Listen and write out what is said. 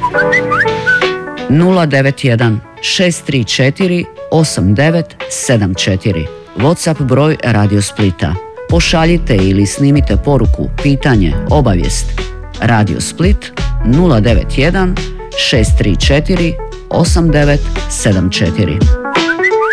091 634 8974. WhatsApp broj Radio Splita. Pošaljite ili snimite poruku, pitanje, obavijest. Radio Split 091 634 8974.